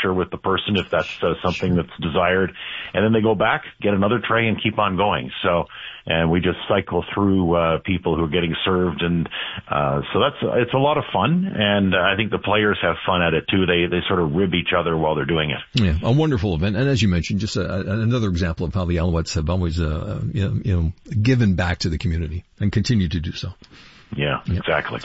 share with the person if that's something that's desired. And then they go back, get another tray, and keep on going. So, and we just cycle through people who are getting served, and so it's a lot of fun, and I think the players have fun at it too. They sort of rib each other while they're doing it. Yeah, a wonderful event, and as you mentioned, just another example of how the Alouettes have always given back to the community and continue to do so. Yeah, exactly.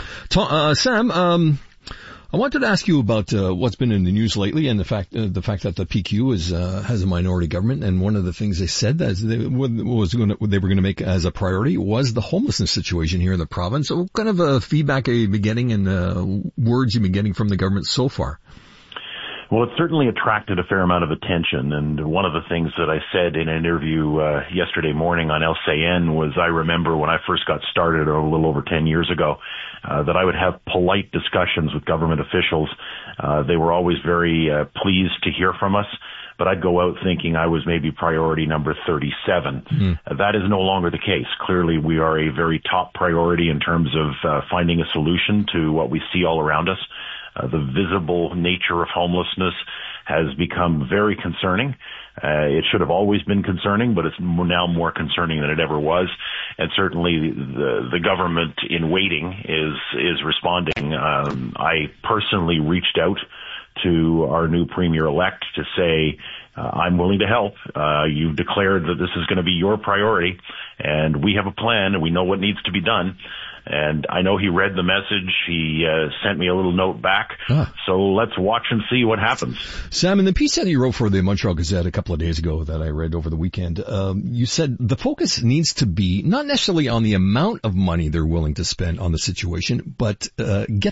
Sam, I wanted to ask you about what's been in the news lately, and the fact that the PQ has a minority government, and one of the things they said that they were going to make as a priority was the homelessness situation here in the province. So what kind of feedback have you been getting, and words you've been getting from the government so far? Well, it certainly attracted a fair amount of attention, and one of the things that I said in an interview yesterday morning on LCN was I remember when I first got started a little over 10 years ago that I would have polite discussions with government officials. They were always very pleased to hear from us, but I'd go out thinking I was maybe priority number 37. That is no longer the case. Clearly, we are a very top priority in terms of finding a solution to what we see all around us. The visible nature of homelessness has become very concerning. It should have always been concerning, but it's now more concerning than it ever was. And certainly the government in waiting is responding. I personally reached out to our new premier-elect to say, I'm willing to help. You've declared that this is going to be your priority, and we have a plan, and we know what needs to be done. And I know he read the message. He sent me a little note back. So let's watch and see what happens. Sam, in the piece that you wrote for the Montreal Gazette a couple of days ago that I read over the weekend, you said the focus needs to be not necessarily on the amount of money they're willing to spend on the situation, but get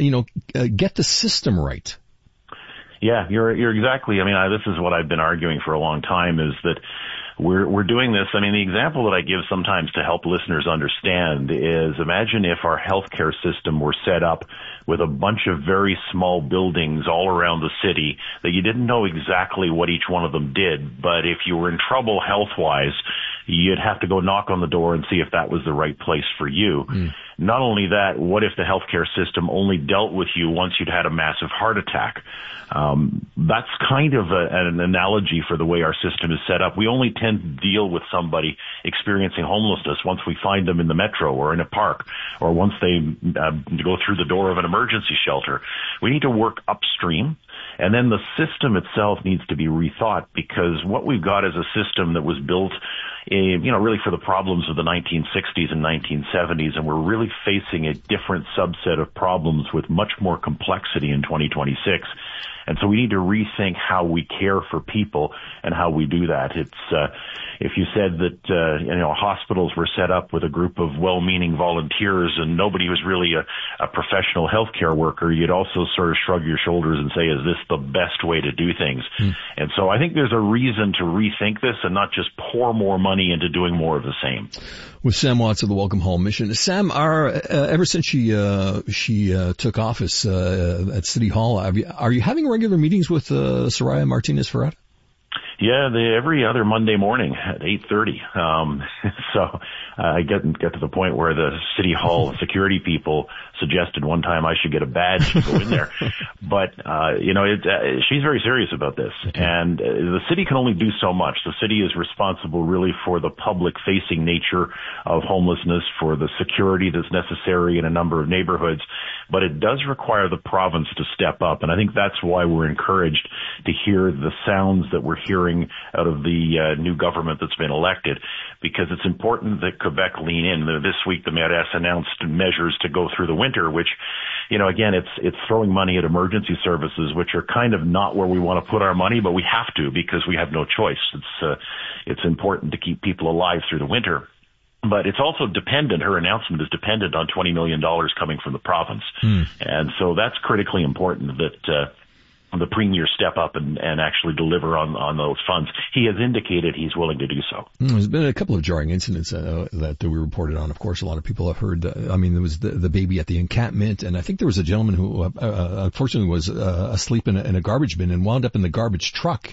the system right. Yeah, you're exactly. I mean, this is what I've been arguing for a long time, is that we're doing this. I mean, the example that I give sometimes to help listeners understand is, imagine if our healthcare system were set up with a bunch of very small buildings all around the city that you didn't know exactly what each one of them did, but if you were in trouble health-wise, you'd have to go knock on the door and see if that was the right place for you. Not only that, what if the healthcare system only dealt with you once you'd had a massive heart attack? That's kind of an analogy for the way our system is set up. We only tend to deal with somebody experiencing homelessness once we find them in the metro or in a park, or once they go through the door of an emergency shelter. We need to work upstream. And then the system itself needs to be rethought, because what we've got is a system that was built really for the problems of the 1960s and 1970s, and we're really facing a different subset of problems with much more complexity in 2026. And so we need to rethink how we care for people and how we do that. It's if you said that hospitals were set up with a group of well-meaning volunteers and nobody was really a professional healthcare worker, you'd also sort of shrug your shoulders and say, is this the best way to do things? And so I think there's a reason to rethink this and not just pour more money into doing more of the same. With Sam Watts of the Welcome Home Mission. Sam, ever since she took office at City Hall, are you having regular meetings with Soraya Martinez-Ferrata? Yeah, every other Monday morning at 8:30. So I get to the point where the City Hall security people suggested one time I should get a badge to go in there. But she's very serious about this, and the city can only do so much. The city is responsible really for the public-facing nature of homelessness, for the security that's necessary in a number of neighborhoods. But it does require the province to step up, and I think that's why we're encouraged to hear the sounds that we're hearing out of the new government that's been elected, because it's important that Quebec lean in. This week, the mayoress announced measures to go through the winter, which, again, it's throwing money at emergency services, which are kind of not where we want to put our money, but we have to because we have no choice. It's important to keep people alive through the winter. But it's also dependent, her announcement is dependent on $20 million coming from the province. And so that's critically important that the premier step up and actually deliver on those funds. He has indicated he's willing to do so. There's been a couple of jarring incidents that we reported on. Of course, a lot of people have heard. There was the baby at the encampment, and I think there was a gentleman who unfortunately was asleep in a garbage bin and wound up in the garbage truck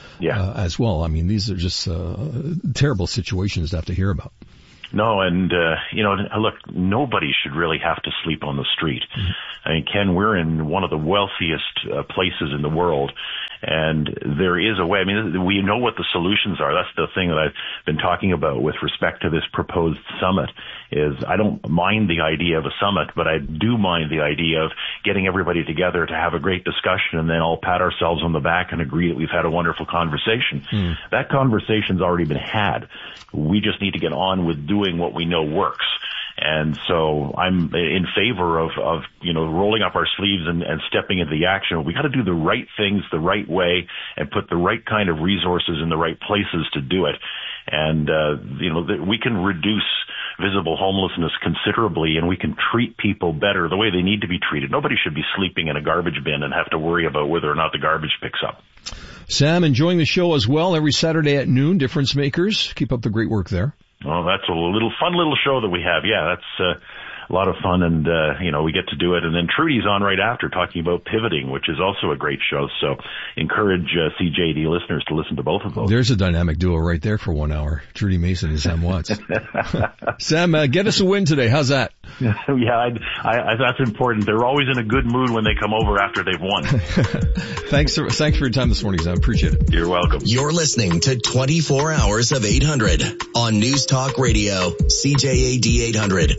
as well. I mean, these are just terrible situations to have to hear about. No, and, look, nobody should really have to sleep on the street. I mean, Ken, we're in one of the wealthiest places in the world, And there is a way. I mean, we know what the solutions are. That's the thing that I've been talking about with respect to this proposed summit, is I don't mind the idea of a summit, but I do mind the idea of getting everybody together to have a great discussion and then all pat ourselves on the back and agree that we've had a wonderful conversation. That conversation's already been had. We just need to get on with doing what we know works. And so I'm in favor of rolling up our sleeves and stepping into the action. We got to do the right things the right way and put the right kind of resources in the right places to do it. And, we can reduce visible homelessness considerably, and we can treat people better the way they need to be treated. Nobody should be sleeping in a garbage bin and have to worry about whether or not the garbage picks up. Sam, enjoying the show as well every Saturday at noon, Difference Makers. Keep up the great work there. Oh, that's a fun little show that we have. Yeah, that's a lot of fun, and we get to do it. And then Trudy's on right after talking about pivoting, which is also a great show. So encourage CJAD listeners to listen to both of those. There's a dynamic duo right there for 1 hour. Trudy Mason and Sam Watts. Sam, get us a win today. How's that? Yeah, that's important. They're always in a good mood when they come over after they've won. Thanks for your time this morning, Sam. Appreciate it. You're welcome. You're listening to 24 Hours of 800 on News Talk Radio, CJAD 800.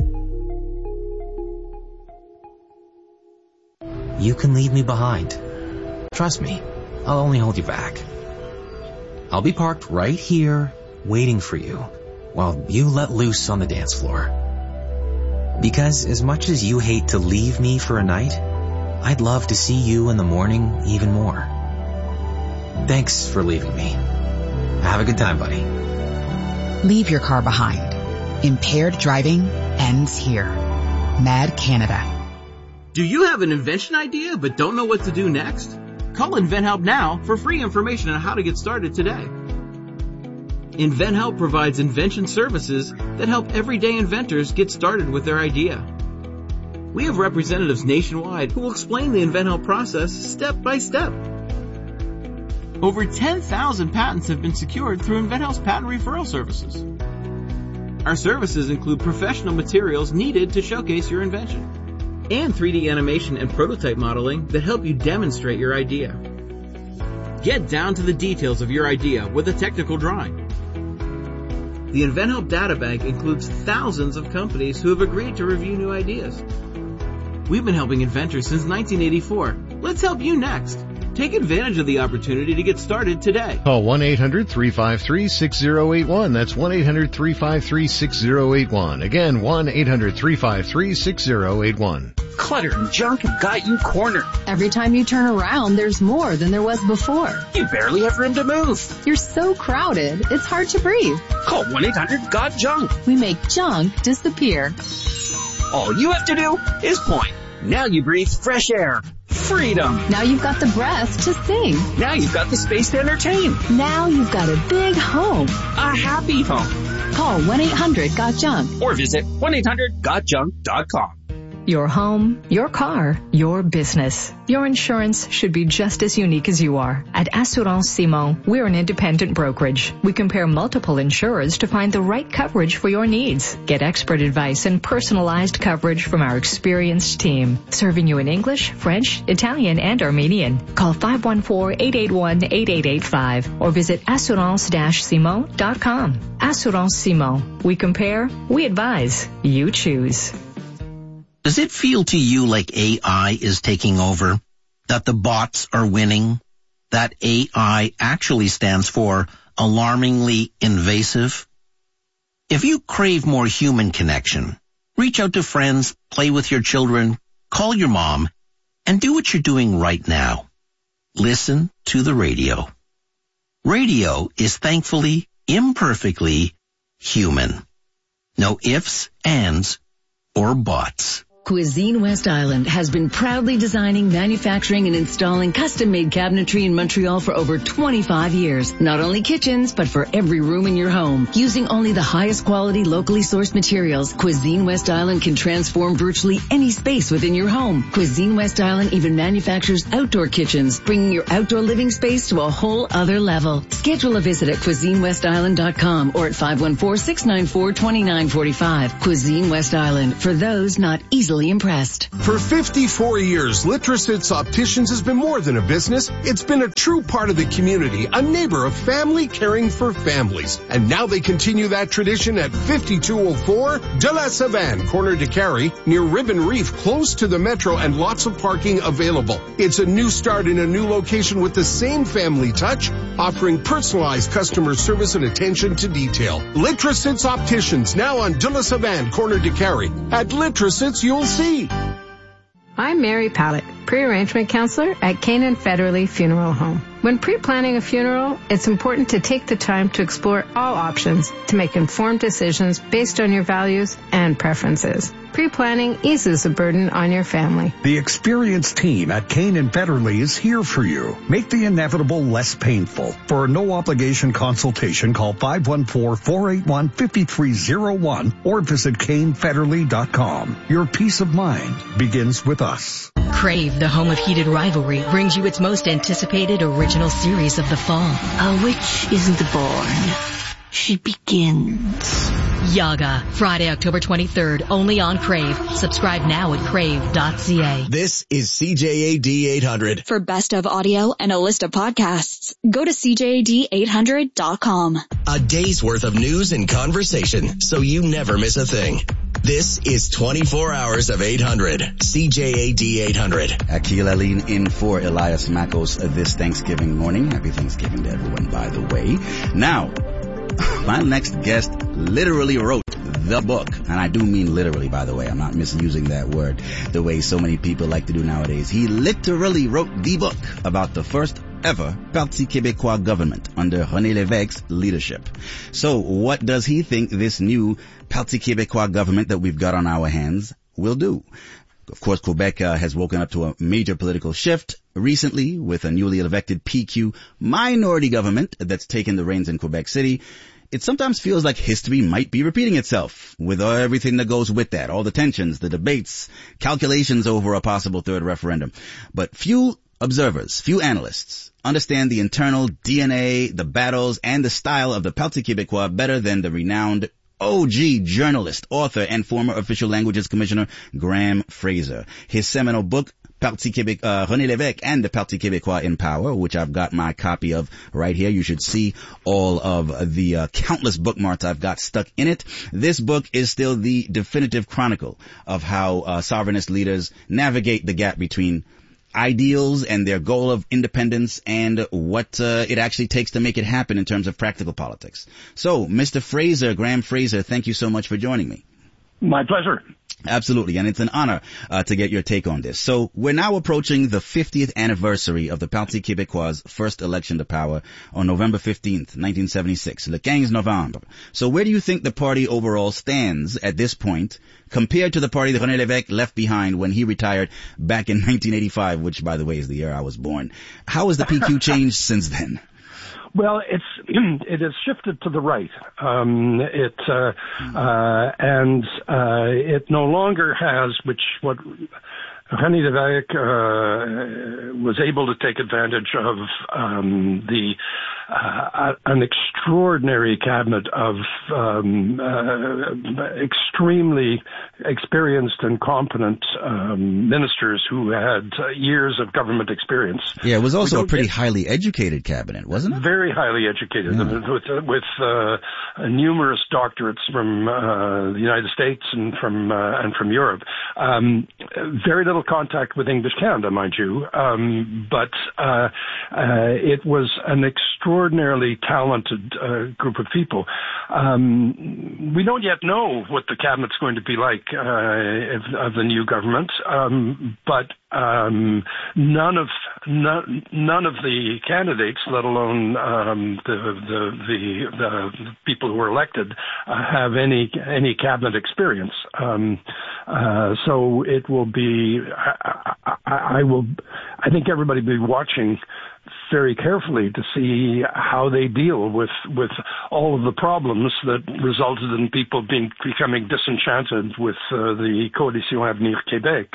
You can leave me behind. Trust me, I'll only hold you back. I'll be parked right here, waiting for you, while you let loose on the dance floor. Because as much as you hate to leave me for a night, I'd love to see you in the morning even more. Thanks for leaving me. Have a good time, buddy. Leave your car behind. Impaired driving ends here. Mad Canada. Do you have an invention idea but don't know what to do next? Call InventHelp now for free information on how to get started today. InventHelp provides invention services that help everyday inventors get started with their idea. We have representatives nationwide who will explain the InventHelp process step by step. Over 10,000 patents have been secured through InventHelp's patent referral services. Our services include professional materials needed to showcase your invention, and 3D animation and prototype modeling that help you demonstrate your idea. Get down to the details of your idea with a technical drawing. The InventHelp Databank includes thousands of companies who have agreed to review new ideas. We've been helping inventors since 1984. Let's help you next. Take advantage of the opportunity to get started today. Call 1-800-353-6081. That's 1-800-353-6081. Again, 1-800-353-6081. Clutter and junk have got you cornered. Every time you turn around, there's more than there was before. You barely have room to move. You're so crowded, it's hard to breathe. Call 1-800-GOT-JUNK. We make junk disappear. All you have to do is point. Now you breathe fresh air. Freedom. Now you've got the breath to sing. Now you've got the space to entertain. Now you've got a big home. A happy home. Call 1-800-GOT-JUNK. Or visit 1-800-GOTJUNK.com. Your home, your car, your business. Your insurance should be just as unique as you are. At Assurance Simon, we're an independent brokerage. We compare multiple insurers to find the right coverage for your needs. Get expert advice and personalized coverage from our experienced team, serving you in English, French, Italian, and Armenian. Call 514-881-8885 or visit assurance-simon.com. Assurance Simon. We compare, we advise, you choose. Does it feel to you like AI is taking over? That the bots are winning? That AI actually stands for alarmingly invasive? If you crave more human connection, reach out to friends, play with your children, call your mom, and do what you're doing right now. Listen to the radio. Radio is thankfully, imperfectly human. No ifs, ands, or buts. Cuisine West Island has been proudly designing, manufacturing, and installing custom-made cabinetry in Montreal for over 25 years. Not only kitchens, but for every room in your home. Using only the highest quality, locally sourced materials, Cuisine West Island can transform virtually any space within your home. Cuisine West Island even manufactures outdoor kitchens, bringing your outdoor living space to a whole other level. Schedule a visit at CuisineWestIsland.com or at 514-694-2945. Cuisine West Island, for those not easily easily impressed. For 54 years, Litrositz Opticians has been more than a business. It's been a true part of the community, a neighbor of family caring for families. And now they continue that tradition at 5204 De La Savane, corner de Carrie, near Ribbon Reef, close to the metro, and lots of parking available. It's a new start in a new location with the same family touch, offering personalized customer service and attention to detail. Litrositz Opticians, now on De La Savane, corner de Carrie. At Litrositz, you'll see. I'm Mary Pallett, pre-arrangement counselor at Canaan Federally Funeral Home. When pre-planning a funeral, it's important to take the time to explore all options to make informed decisions based on your values and preferences. Pre-planning eases the burden on your family. The experienced team at Canaan Federally is here for you. Make the inevitable less painful. For a no-obligation consultation, call 514-481-5301 or visit canefederally.com. Your peace of mind begins with us. Crave, the home of heated rivalry, brings you its most anticipated original series of the fall. A witch isn't born. She begins. Yaga, Friday, October 23rd, only on Crave. Subscribe now at crave.ca. This is CJAD 800. For best of audio and a list of podcasts, go to CJAD800.com. A day's worth of news and conversation, so you never miss a thing. This is 24 hours of 800. CJAD 800. Akil Aline in for Elias Makos this Thanksgiving morning. Happy Thanksgiving to everyone, by the way. Now, my next guest literally wrote the book. And I do mean literally, by the way. I'm not misusing that word the way so many people like to do nowadays. He literally wrote the book about the first ever Parti Québécois government under René Lévesque's leadership. So what does he think this new Parti Québécois government that we've got on our hands will do? Of course, Quebec has woken up to a major political shift recently with a newly elected PQ minority government that's taken the reins in Quebec City. It sometimes feels like history might be repeating itself with everything that goes with that, all the tensions, the debates, calculations over a possible third referendum. But few observers, few analysts understand the internal DNA, the battles, and the style of the Parti Québécois better than the renowned OG journalist, author, and former Official Languages Commissioner Graham Fraser. His seminal book, Parti Québécois, René Lévesque and the Parti Québécois in Power, which I've got my copy of right here. You should see all of the countless bookmarks I've got stuck in it. This book is still the definitive chronicle of how sovereignist leaders navigate the gap between ideals and their goal of independence and what it actually takes to make it happen in terms of practical politics. So, Mr. Fraser, Graham Fraser, thank you so much for joining me. My pleasure. Absolutely, and it's an honor to get your take on this. So we're now approaching the 50th anniversary of the Parti Québécois' first election to power on November 15th, 1976, le 15 novembre. So where do you think the party overall stands at this point compared to the party that René Lévesque left behind when he retired back in 1985, which, by the way, is the year I was born? How has the PQ changed since then? Well, it has shifted to the right. It no longer has what René Lévesque was able to take advantage of an extraordinary cabinet of extremely experienced and competent ministers who had years of government experience. Yeah, it was also a pretty highly educated cabinet, wasn't it? Very highly educated, with numerous doctorates from the United States and from Europe. Very little contact with English Canada, mind you, but it was an extraordinarily talented group of people. We don't yet know what the cabinet's going to be like of the new government, but none of the candidates, let alone the people who were elected, have any cabinet experience. So it will be. I think everybody will be watching very carefully to see how they deal with all of the problems that resulted in people becoming disenchanted with the Coalition Avenir Québec.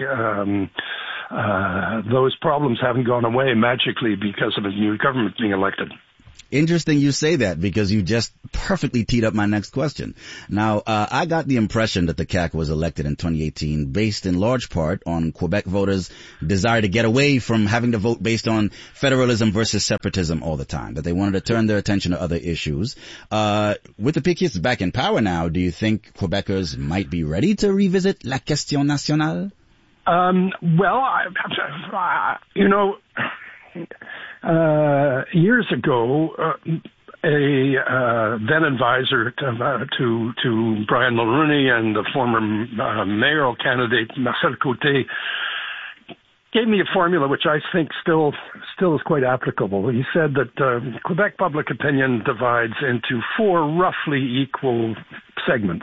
Those problems haven't gone away magically because of a new government being elected. Interesting you say that, because you just perfectly teed up my next question. Now, I got the impression that the CAQ was elected in 2018 based in large part on Quebec voters' desire to get away from having to vote based on federalism versus separatism all the time, that they wanted to turn their attention to other issues. With the PQ back in power now, do you think Quebecers might be ready to revisit la question nationale? Years ago, a then advisor to Brian Mulroney and the former mayoral candidate Marcel Côté gave me a formula which I think still is quite applicable. He said that Quebec public opinion divides into 4 roughly equal segments.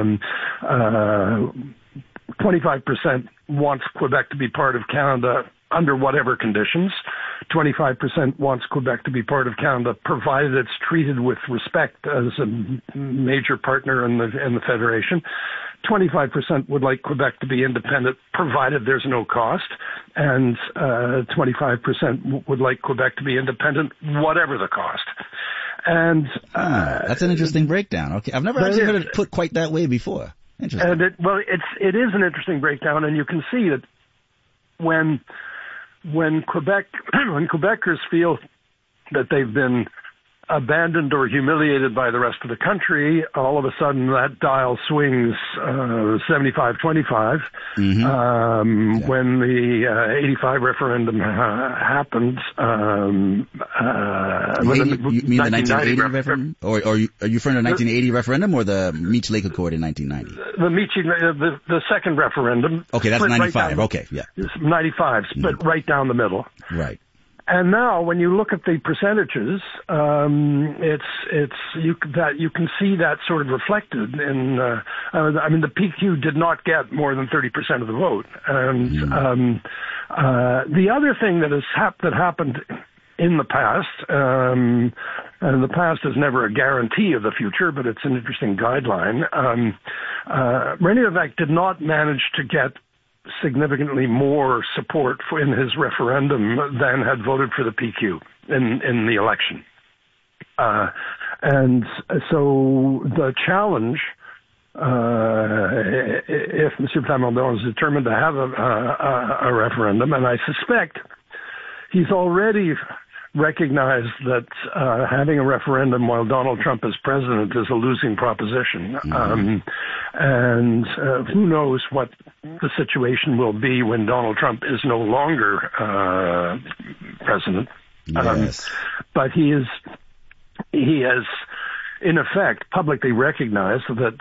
25% wants Quebec to be part of Canada under whatever conditions. 25% wants Quebec to be part of Canada, provided it's treated with respect as a major partner in the Federation. 25% would like Quebec to be independent, provided there's no cost. And 25% would like Quebec to be independent, whatever the cost. And that's an interesting breakdown. Okay, I've never actually heard it put quite that way before. Interesting. And it is an interesting breakdown, and you can see that when Quebecers feel that they've been abandoned or humiliated by the rest of the country, all of a sudden that dial swings 75-25. Mm-hmm. When the 85 referendum happened, you mean the 1980 referendum? Or are you referring to the 1980 referendum or the Meech Lake Accord in 1990? The second referendum. Okay, that's 95. Okay, yeah. 95, split right down the middle. Right. And now, when you look at the percentages, you can see that sort of reflected in. The PQ did not get more than 30% of the vote, and the other thing that happened in the past, and the past is never a guarantee of the future, but it's an interesting guideline. René Lévesque did not manage to get significantly more support in his referendum than had voted for the PQ in the election. And so the challenge, if M. Plamondon is determined to have a referendum, and I suspect he's already recognized that having a referendum while Donald Trump is president is a losing proposition. And who knows what the situation will be when Donald Trump is no longer president. Yes. But he has in effect publicly recognized that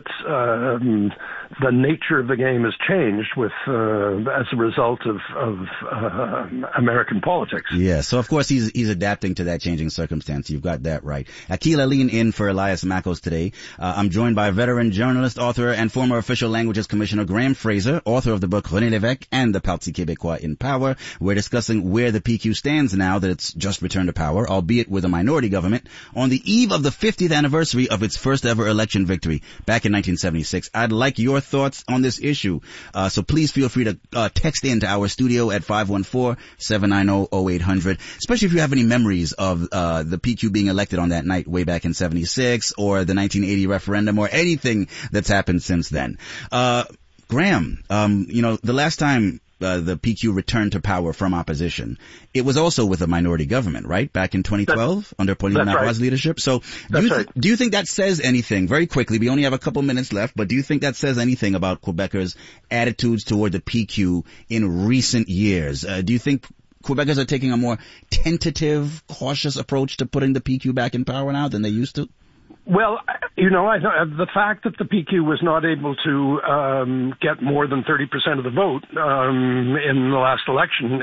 the nature of the game has changed with as a result of American politics. Yeah, so of course he's adapting to that changing circumstance. You've got that right. Akil Aline in for Elias Mackos today. I'm joined by veteran journalist, author, and former Official Languages Commissioner Graham Fraser, author of the book René Lévesque and the Parti Québécois in Power. We're discussing where the PQ stands now that it's just returned to power, albeit with a minority government, on the eve of the 50th anniversary of its first ever election victory back in 1976. I'd like your thoughts on this issue. So please feel free to text in to our studio at 514-790-0800, especially if you have any memories of the PQ being elected on that night way back in 76 or the 1980 referendum or anything that's happened since then. Graham, the last time the PQ returned to power from opposition, it was also with a minority government, right? Back in 2012 under Pauline Marois' leadership. So do you think that says anything, very quickly, we only have a couple minutes left, but do you think that says anything about Quebecers' attitudes toward the PQ in recent years? Do you think Quebecers are taking a more tentative, cautious approach to putting the PQ back in power now than they used to? Well, the fact that the PQ was not able to get more than 30% of the vote in the last election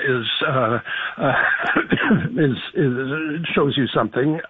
shows you something.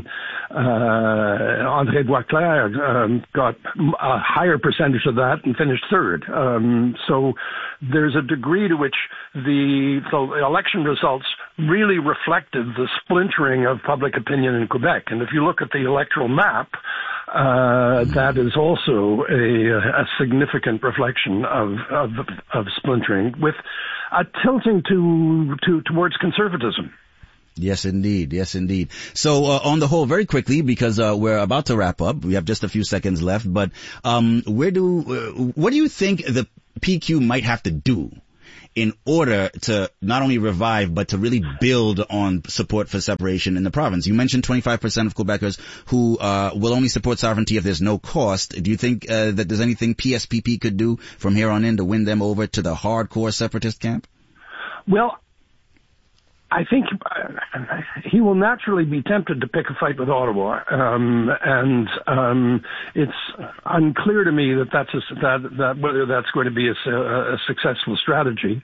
André Boisclair got a higher percentage of that and finished third. So there's a degree to which the election results really reflected the splintering of public opinion in Quebec. And if you look at the electoral map, that is also a significant reflection of splintering, with a tilting towards conservatism. Yes, indeed. Yes, indeed. So, on the whole, very quickly, because, we're about to wrap up. We have just a few seconds left, but, what do you think the PQ might have to do in order to not only revive, but to really build on support for separation in the province? You mentioned 25% of Quebecers who will only support sovereignty if there's no cost. Do you think that there's anything PSPP could do from here on in to win them over to the hardcore separatist camp? Well, I think he will naturally be tempted to pick a fight with Ottawa, and it's unclear to me that that whether that's going to be a successful strategy.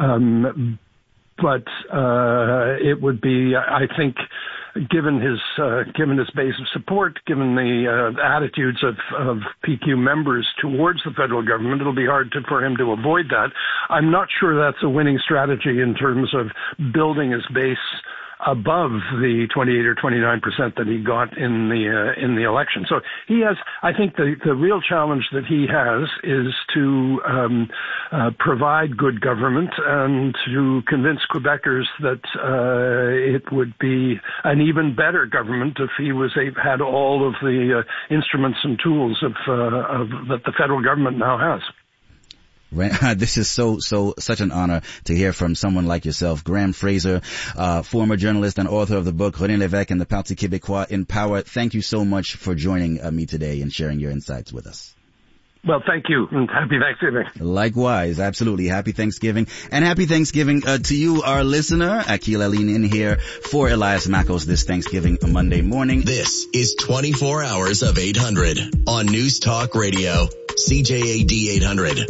But it would be, I think, given his base of support, given the attitudes of PQ members towards the federal government, it'll be hard for him to avoid that. I'm not sure that's a winning strategy in terms of building his base above the 28 or 29% that he got in the election. So he has, I think the real challenge that he has is to provide good government and to convince Quebecers that it would be an even better government if he had all of the instruments and tools that the federal government now has. This is such an honor to hear from someone like yourself, Graham Fraser, former journalist and author of the book René Lévesque and the Parti Québécois in Power. Thank you so much for joining me today and sharing your insights with us. Well, thank you, and happy Thanksgiving. Likewise, absolutely. Happy Thanksgiving. And happy Thanksgiving to you, our listener. Akil Aline in here for Elias Mackos this Thanksgiving Monday morning. This is 24 Hours of 800 on News Talk Radio, CJAD 800.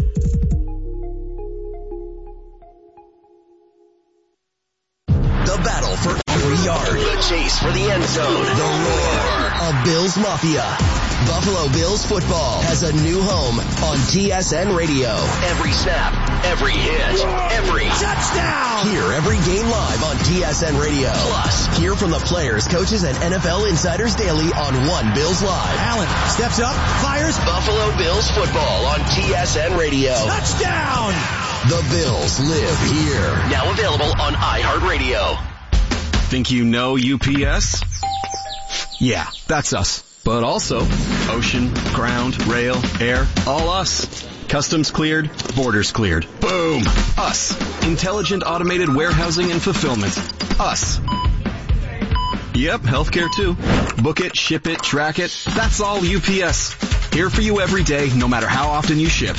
The battle for every yard. The chase for the end zone. The roar of Bills Mafia. Buffalo Bills football has a new home on TSN Radio. Every snap, every hit, every touchdown. Hear every game live on TSN Radio. Plus, hear from the players, coaches, and NFL insiders daily on One Bills Live. Allen steps up, fires. Buffalo Bills football on TSN Radio. Touchdown! The Bills live here. Now available on iHeartRadio. Think you know UPS? Yeah, that's us. But also, ocean, ground, rail, air, all us. Customs cleared, borders cleared. Boom! Us. Intelligent automated warehousing and fulfillment. Us. Yep, healthcare too. Book it, ship it, track it. That's all UPS. Here for you every day, no matter how often you ship.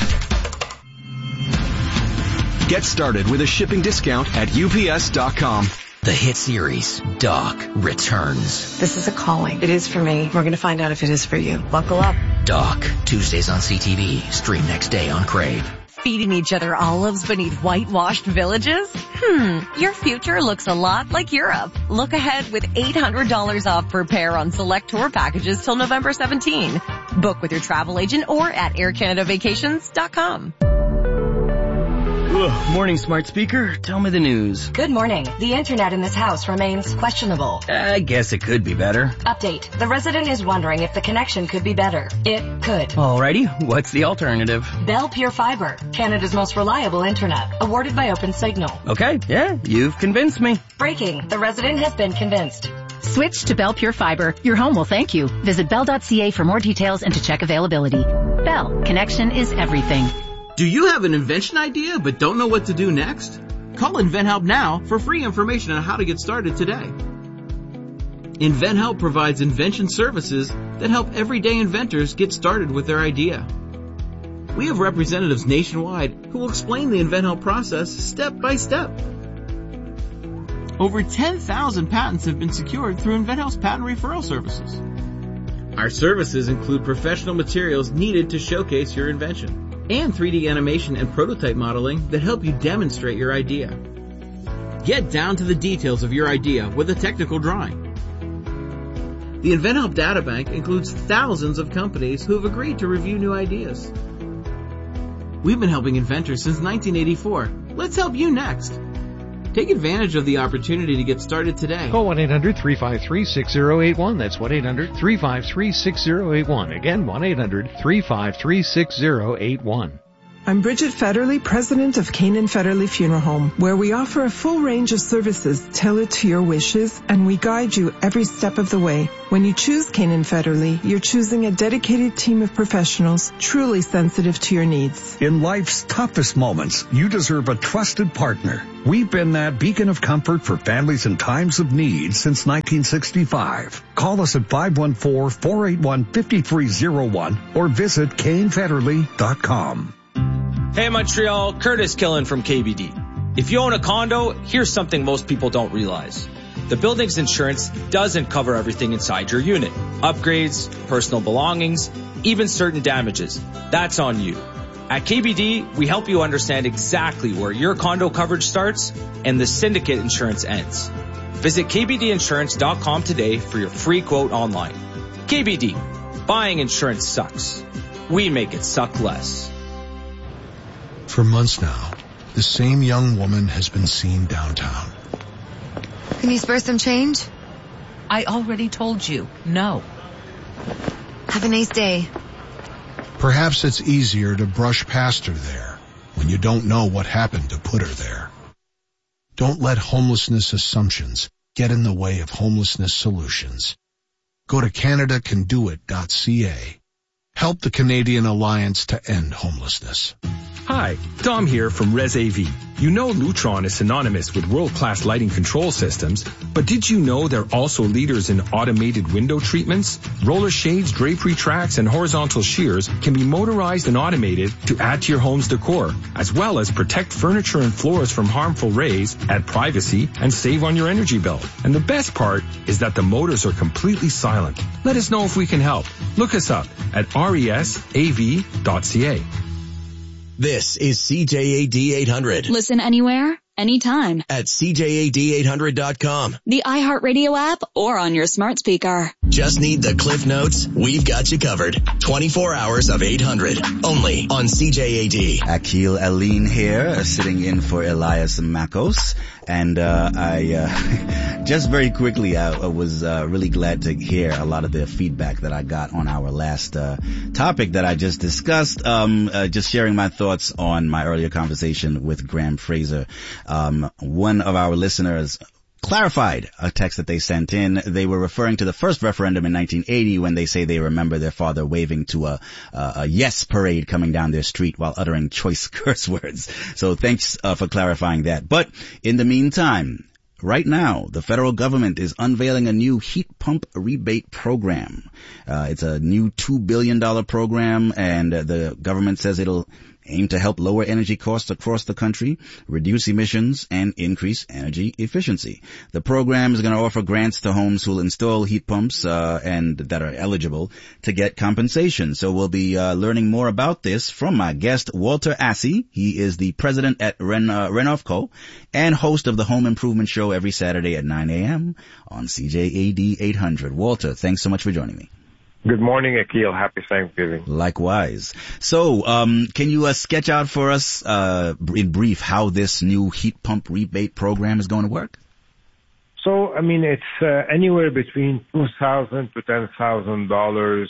Get started with a shipping discount at UPS.com. The hit series, Doc, returns. This is a calling. It is for me. We're going to find out if it is for you. Buckle up. Doc, Tuesdays on CTV. Stream next day on Crave. Feeding each other olives beneath whitewashed villages? Your future looks a lot like Europe. Look ahead with $800 off per pair on select tour packages till November 17. Book with your travel agent or at aircanadavacations.com. Morning, smart speaker. Tell me the news. Good morning. The internet in this house remains questionable. I guess it could be better. Update. The resident is wondering if the connection could be better. It could. Alrighty. What's the alternative? Bell Pure Fiber, Canada's most reliable internet, awarded by OpenSignal. Okay. Yeah, you've convinced me. Breaking. The resident has been convinced. Switch to Bell Pure Fiber. Your home will thank you. Visit bell.ca for more details and to check availability. Bell. Connection is everything. Do you have an invention idea but don't know what to do next? Call InventHelp now for free information on how to get started today. InventHelp provides invention services that help everyday inventors get started with their idea. We have representatives nationwide who will explain the InventHelp process step by step. Over 10,000 patents have been secured through InventHelp's patent referral services. Our services include professional materials needed to showcase your invention, and 3D animation and prototype modeling that help you demonstrate your idea. Get down to the details of your idea with a technical drawing. The InventHelp Databank includes thousands of companies who have agreed to review new ideas. We've been helping inventors since 1984. Let's help you next. Take advantage of the opportunity to get started today. Call 1-800-353-6081. That's 1-800-353-6081. Again, 1-800-353-6081. I'm Bridget Federley, president of Canaan Federley Funeral Home, where we offer a full range of services tailored to your wishes, and we guide you every step of the way. When you choose Canaan Federley, you're choosing a dedicated team of professionals truly sensitive to your needs. In life's toughest moments, you deserve a trusted partner. We've been that beacon of comfort for families in times of need since 1965. Call us at 514-481-5301 or visit CaneFederley.com. Hey Montreal, Curtis Killen from KBD. If you own a condo, here's something most people don't realize. The building's insurance doesn't cover everything inside your unit. Upgrades, personal belongings, even certain damages. That's on you. At KBD, we help you understand exactly where your condo coverage starts and the syndicate insurance ends. Visit kbdinsurance.com today for your free quote online. KBD, buying insurance sucks. We make it suck less. For months now, the same young woman has been seen downtown. Can you spare some change? I already told you, no. Have a nice day. Perhaps it's easier to brush past her there when you don't know what happened to put her there. Don't let homelessness assumptions get in the way of homelessness solutions. Go to CanadaCanDoIt.ca. Help the Canadian Alliance to End Homelessness. Hi, Dom here from Res AV. You know Lutron is synonymous with world-class lighting control systems, but did you know they're also leaders in automated window treatments? Roller shades, drapery tracks, and horizontal shears can be motorized and automated to add to your home's decor, as well as protect furniture and floors from harmful rays, add privacy, and save on your energy bill. And the best part is that the motors are completely silent. Let us know if we can help. Look us up at resav.ca. This is CJAD 800. Listen anywhere, anytime. At CJAD800.com. The iHeartRadio app or on your smart speaker. Just need the Cliff Notes? We've got you covered. 24 hours of 800. Only on CJAD. Akil Aline here, sitting in for Elias Makos. And I just very quickly, I was really glad to hear a lot of the feedback that I got on our last topic that I just discussed. Just sharing my thoughts on my earlier conversation with Graham Fraser. One of our listeners clarified a text that they sent in. They were referring to the first referendum in 1980 when they say they remember their father waving to a yes parade coming down their street while uttering choice curse words. So thanks for clarifying that. But in the meantime, right now, the federal government is unveiling a new heat pump rebate program. It's a new $2 billion program, and the government says it'll aim to help lower energy costs across the country, reduce emissions, and increase energy efficiency. The program is going to offer grants to homes who will install heat pumps and that are eligible to get compensation. So we'll be learning more about this from my guest, Walter Assey. He is the president at Renovco and host of the Home Improvement Show every Saturday at 9 a.m. on CJAD 800. Walter, thanks so much for joining me. Good morning, Akil. Happy Thanksgiving. Likewise. So, can you sketch out for us in brief how this new heat pump rebate program is going to work? So, I mean, it's anywhere between $2,000 to $10,000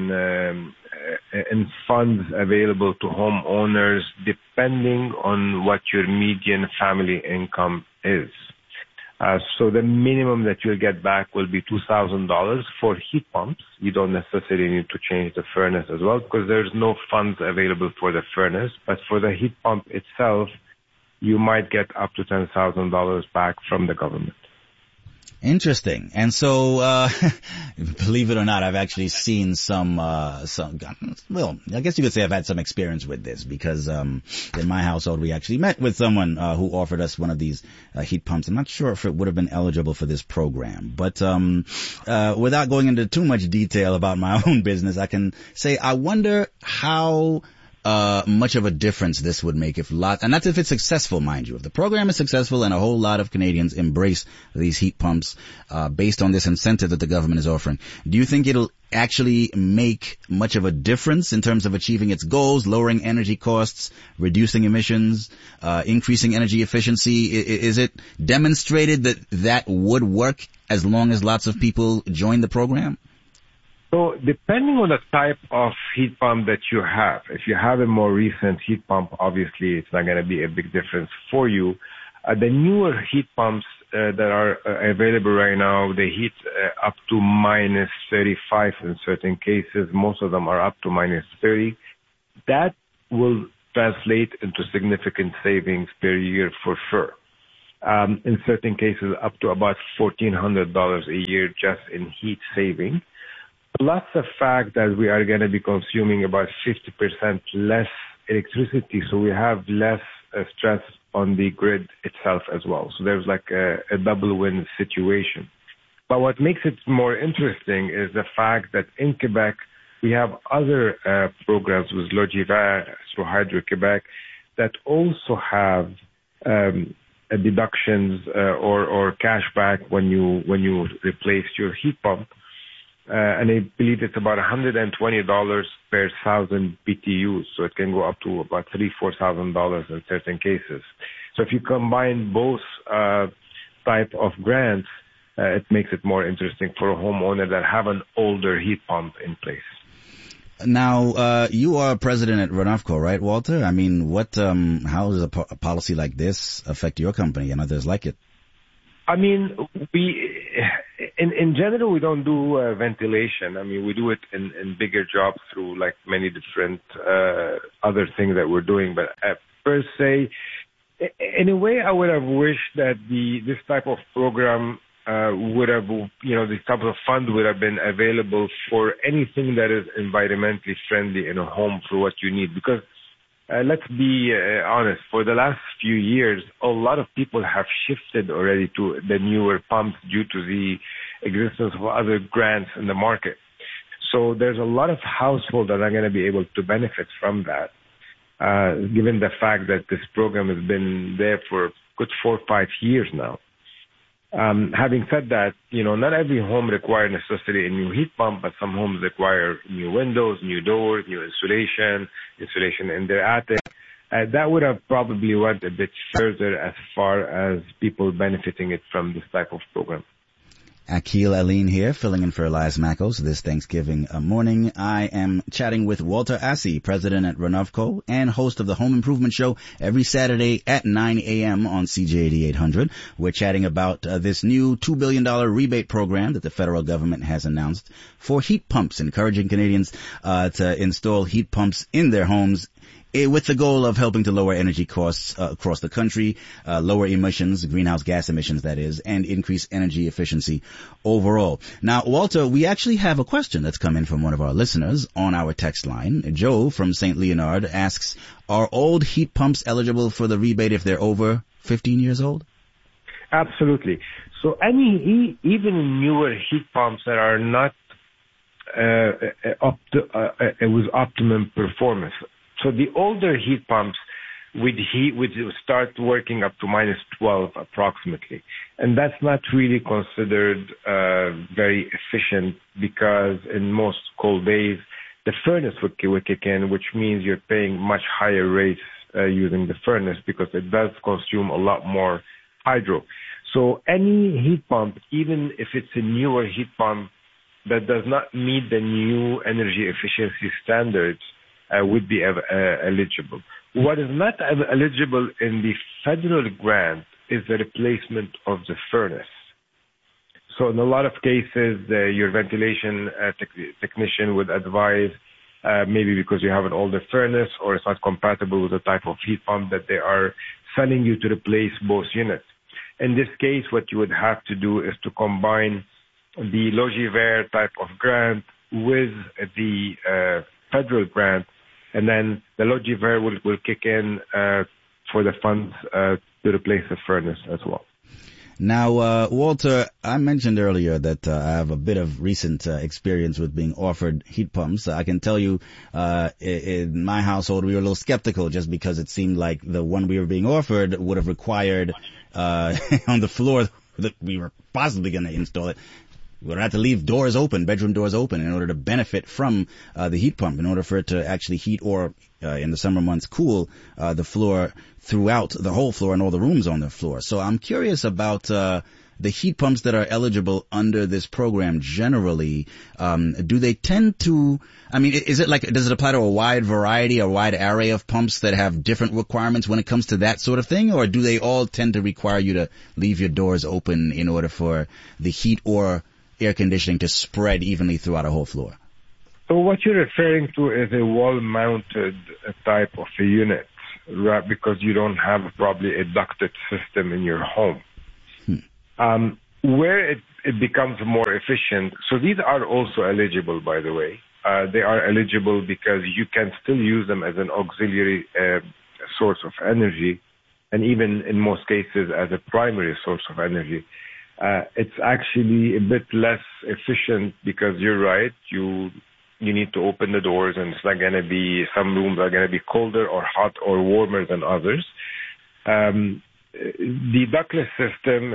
in funds available to homeowners, depending on what your median family income is. So the minimum that you'll get back will be $2,000 for heat pumps. You don't necessarily need to change the furnace as well because there's no funds available for the furnace. But for the heat pump itself, you might get up to $10,000 back from the government. Interesting. And so, believe it or not, I've actually seen some, well, I guess you could say I've had some experience with this because, in my household, we actually met with someone, who offered us one of these, heat pumps. I'm not sure if it would have been eligible for this program, but, without going into too much detail about my own business, I can say I wonder how much of a difference this would make and that's if it's successful, mind you. If the program is successful and a whole lot of Canadians embrace these heat pumps, based on this incentive that the government is offering, do you think it'll actually make much of a difference in terms of achieving its goals, lowering energy costs, reducing emissions, increasing energy efficiency? Is it demonstrated that would work as long as lots of people join the program? So depending on the type of heat pump that you have, if you have a more recent heat pump, obviously it's not going to be a big difference for you. The newer heat pumps that are available right now, they heat up to minus 35 in certain cases. Most of them are up to minus 30. That will translate into significant savings per year for sure. In certain cases, up to about $1,400 a year just in heat saving. Plus the fact that we are going to be consuming about 50% less electricity, so we have less stress on the grid itself as well. So there's like a double win situation. But what makes it more interesting is the fact that in Quebec, we have other programs with Logivert through Hydro-Quebec that also have deductions or cashback when you replace your heat pump. And I believe it's about $120 per 1,000 BTUs, so it can go up to about $3,000-4,000 in certain cases. So if you combine both type of grants, it makes it more interesting for a homeowner that have an older heat pump in place. Now, you are president at Renofco, right, Walter? I mean, how does a policy like this affect your company and others like it? I mean, in general, we don't do ventilation. I mean, we do it in bigger jobs through like many different other things that we're doing. But per se, in a way, I would have wished that this type of program would have, this type of fund would have been available for anything that is environmentally friendly in a home for what you need. Because let's be honest, for the last few years, a lot of people have shifted already to the newer pumps due to the existence of other grants in the market. So there's a lot of households that are going to be able to benefit from that, given the fact that this program has been there for a good 4 or 5 years now. Having said that, not every home requires necessarily a new heat pump, but some homes require new windows, new doors, new insulation in their attic. That would have probably went a bit further as far as people benefiting it from this type of program. Akil Aline here, filling in for Elias Mackos this Thanksgiving morning. I am chatting with Walter Assey, president at Renofco and host of the Home Improvement Show every Saturday at 9 a.m. on CJAD 800. We're chatting about this new $2 billion rebate program that the federal government has announced for heat pumps, encouraging Canadians to install heat pumps in their homes with the goal of helping to lower energy costs across the country, lower emissions, greenhouse gas emissions that is, and increase energy efficiency overall. Now, Walter, we actually have a question that's come in from one of our listeners on our text line. Joe from St. Leonard asks, are old heat pumps eligible for the rebate if they're over 15 years old? Absolutely. So even newer heat pumps that are not with optimum performance. So the older heat pumps would start working up to minus 12 approximately. And that's not really considered very efficient because in most cold days, the furnace would kick in, which means you're paying much higher rates using the furnace because it does consume a lot more hydro. So any heat pump, even if it's a newer heat pump that does not meet the new energy efficiency standards, would be eligible. What is not eligible in the federal grant is the replacement of the furnace. So in a lot of cases, your ventilation technician would advise, maybe because you have an older furnace or it's not compatible with the type of heat pump that they are selling you to replace both units. In this case, what you would have to do is to combine the Logivert type of grant with the federal grant, and then the Logivert will kick in for the funds to replace the furnace as well. Now, Walter, I mentioned earlier that I have a bit of recent experience with being offered heat pumps. I can tell you, in my household, we were a little skeptical just because it seemed like the one we were being offered would have required on the floor that we were possibly going to install it. We would have to leave doors open, bedroom doors open, in order to benefit from the heat pump, in order for it to actually heat or, in the summer months, cool the floor throughout the whole floor and all the rooms on the floor. So I'm curious about the heat pumps that are eligible under this program generally, do they tend to, I mean, is it like, does it apply to a wide variety, a wide array of pumps that have different requirements when it comes to that sort of thing? Or do they all tend to require you to leave your doors open in order for the heat or air conditioning to spread evenly throughout a whole floor? So what you're referring to is a wall-mounted type of a unit, right? Because you don't have probably a ducted system in your home. Where it becomes more efficient, so these are also eligible, by the way. They are eligible because you can still use them as an auxiliary source of energy, and even in most cases as a primary source of energy. It's actually a bit less efficient because you're right, you need to open the doors, and it's not going to be, some rooms are going to be colder or hot or warmer than others. The ductless system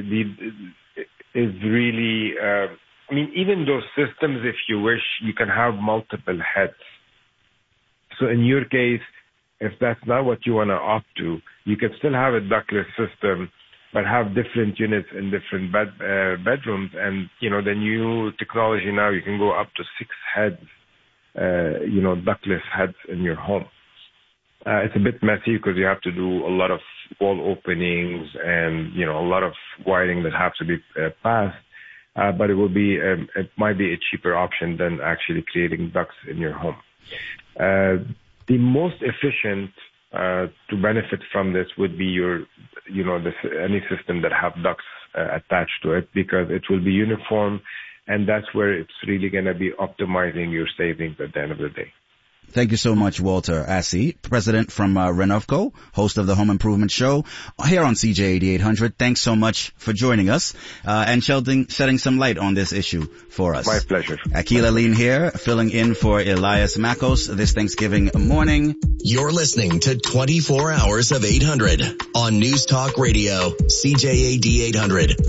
is really, I mean, even those systems, if you wish, you can have multiple heads. So in your case, if that's not what you want to opt to, you can still have a ductless system, but have different units in different bedrooms. And, you know, the new technology now, you can go up to 6 heads, ductless heads in your home. It's a bit messy because you have to do a lot of wall openings and, you know, a lot of wiring that has to be passed. But it might be a cheaper option than actually creating ducts in your home. The most efficient to benefit from this would be any system that have ducts attached to it, because it will be uniform, and that's where it's really going to be optimizing your savings at the end of the day. Thank you so much, Walter Assi, president from Renovco, host of the Home Improvement Show here on CJ 8800. Thanks so much for joining us and shedding some light on this issue for us. My pleasure. Akil Aline here, filling in for Elias Makos this Thanksgiving morning. You're listening to 24 Hours of 800 on News Talk Radio, CJAD 800.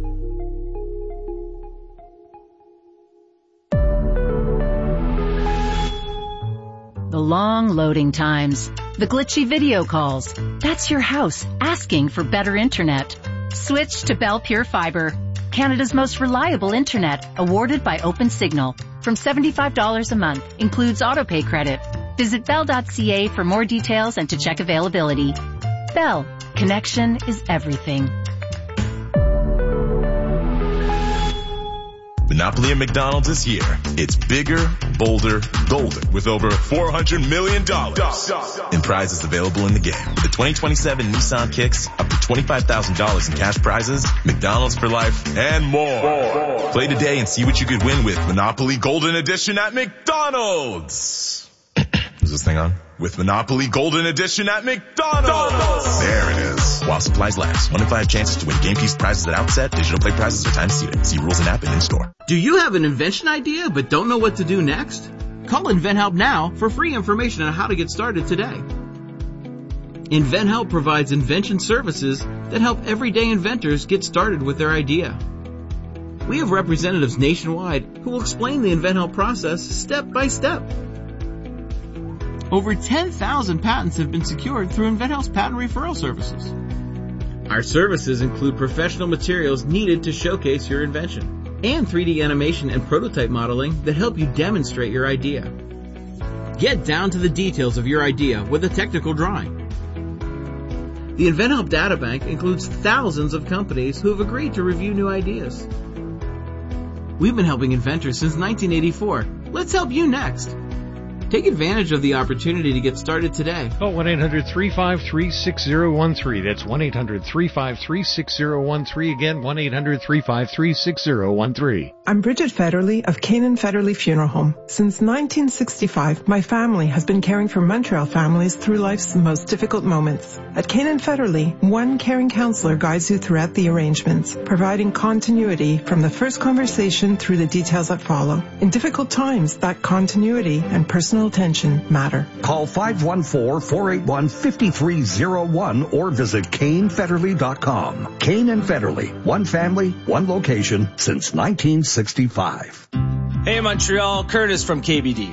The long loading times, the glitchy video calls. That's your house asking for better internet. Switch to Bell Pure Fiber, Canada's most reliable internet, awarded by OpenSignal. From $75 a month, includes autopay credit. Visit bell.ca for more details and to check availability. Bell, connection is everything. Monopoly at McDonald's is here. It's bigger, bolder, golden, with over $400 million in prizes available in the game. With the 2027 Nissan Kicks, up to $25,000 in cash prizes, McDonald's for life, and more. Play today and see what you could win with Monopoly Golden Edition at McDonald's. Is this thing on? With Monopoly Golden Edition at McDonald's. There it is. While supplies last. 1 in 5 chances to win game piece prizes at outset. Digital play prizes are time seated. See rules and app and in-store. Do you have an invention idea but don't know what to do next? Call InventHelp now for free information on how to get started today. InventHelp provides invention services that help everyday inventors get started with their idea. We have representatives nationwide who will explain the InventHelp process step by step. Over 10,000 patents have been secured through InventHelp's patent referral services. Our services include professional materials needed to showcase your invention and 3D animation and prototype modeling that help you demonstrate your idea. Get down to the details of your idea with a technical drawing. The InventHelp Databank includes thousands of companies who have agreed to review new ideas. We've been helping inventors since 1984. Let's help you next. Take advantage of the opportunity to get started today. Call 1-800-353-6013. That's 1-800-353-6013. Again, 1-800-353-6013. I'm Bridget Federley of Canaan Federley Funeral Home. Since 1965, my family has been caring for Montreal families through life's most difficult moments. At Canaan Federley, one caring counselor guides you throughout the arrangements, providing continuity from the first conversation through the details that follow. In difficult times, that continuity and personal attention matter. Call 514-481-5301 or visit CaneFederley.com. Cane and Federley, one family, one location since 1965. Hey Montreal, Curtis from KBD.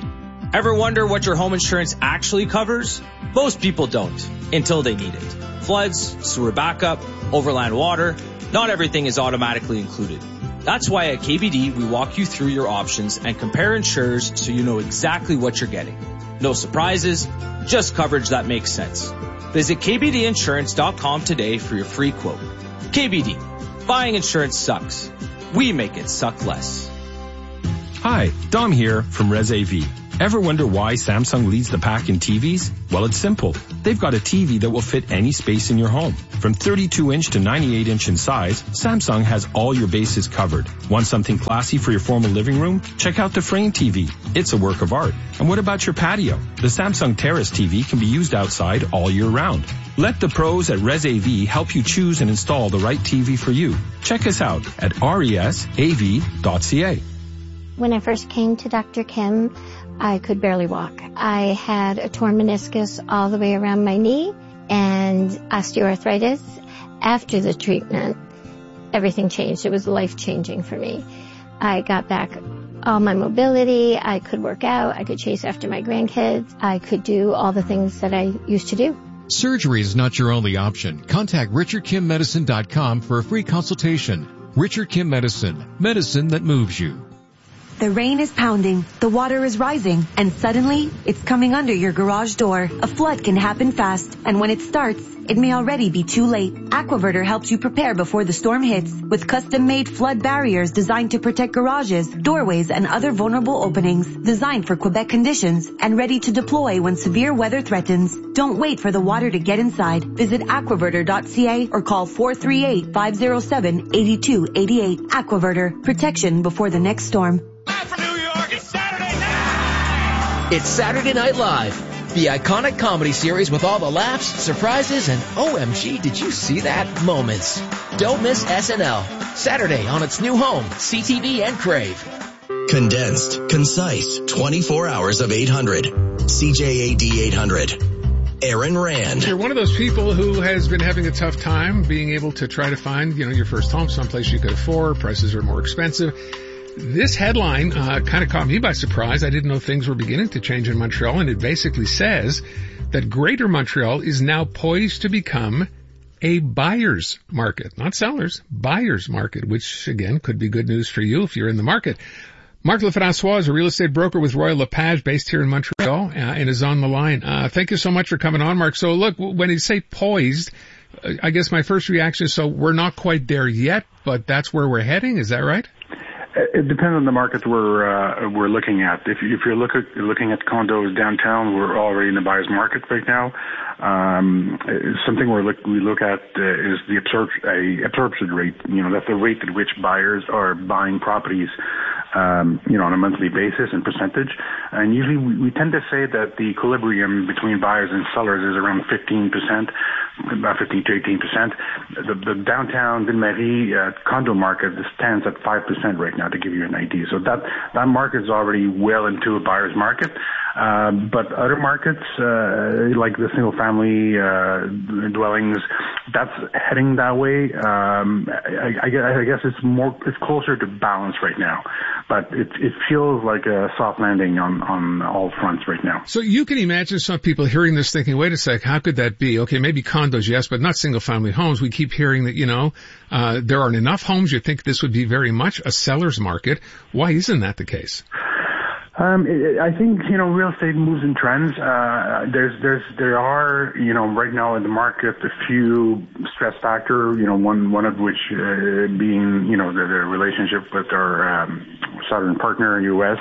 Ever wonder what your home insurance actually covers? Most people don't, until they need it. Floods, sewer backup, overland water, not everything is automatically included. That's why at KBD we walk you through your options and compare insurers so you know exactly what you're getting. No surprises, just coverage that makes sense. Visit KBDinsurance.com today for your free quote. KBD, buying insurance sucks. We make it suck less. Hi, Dom here from Res AV. Ever wonder why Samsung leads the pack in TVs? Well, it's simple. They've got a TV that will fit any space in your home. From 32-inch to 98-inch in size, Samsung has all your bases covered. Want something classy for your formal living room? Check out the Frame TV. It's a work of art. And what about your patio? The Samsung Terrace TV can be used outside all year round. Let the pros at Res AV help you choose and install the right TV for you. Check us out at resav.ca. When I first came to Dr. Kim, I could barely walk. I had a torn meniscus all the way around my knee and osteoarthritis. After the treatment, everything changed. It was life-changing for me. I got back all my mobility. I could work out. I could chase after my grandkids. I could do all the things that I used to do. Surgery is not your only option. Contact RichardKimMedicine.com for a free consultation. Richard Kim Medicine. Medicine that moves you. The rain is pounding, the water is rising, and suddenly, it's coming under your garage door. A flood can happen fast, and when it starts, it may already be too late. Aquaverter helps you prepare before the storm hits with custom-made flood barriers designed to protect garages, doorways, and other vulnerable openings, designed for Quebec conditions and ready to deploy when severe weather threatens. Don't wait for the water to get inside. Visit aquaverter.ca or call 438-507-8288. Aquaverter, protection before the next storm. It's Saturday Night Live, the iconic comedy series with all the laughs, surprises, and OMG, did you see that moments. Don't miss SNL, Saturday on its new home, CTV and Crave. Condensed, concise, 24 hours of 800. CJAD 800. Aaron Rand. You're one of those people who has been having a tough time being able to try to find, your first home someplace you could afford. Prices are more expensive. This headline kind of caught me by surprise. I didn't know things were beginning to change in Montreal, and it basically says that Greater Montreal is now poised to become a buyer's market. Not sellers, buyer's market, which, again, could be good news for you if you're in the market. Marc Lefrancois is a real estate broker with Royal LePage based here in Montreal and is on the line. Thank you so much for coming on, Marc. So, look, when you say poised, I guess my first reaction is, so we're not quite there yet, but that's where we're heading. Is that right? It depends on the market we're looking at. If you're looking at condos downtown, we're already in the buyer's market right now. Something we look at is the absorption rate. That's the rate at which buyers are buying properties, on a monthly basis and percentage. And usually we tend to say that the equilibrium between buyers and sellers is around 15%. About 15 to 18%. The downtown Ville-Marie condo market stands at 5% right now, to give you an idea. So that market is already well into a buyer's market. But other markets, like the single family dwellings, that's heading that way. I guess it's closer to balance right now. But it feels like a soft landing on all fronts right now. So you can imagine some people hearing this thinking, wait a sec, how could that be? Okay, maybe condos, yes, but not single family homes. We keep hearing that, there aren't enough homes. You'd think this would be very much a seller's market. Why isn't that the case? I think, real estate moves in trends. There are, right now in the market, a few stress factor, one of which being, the relationship with our southern partner in the U.S.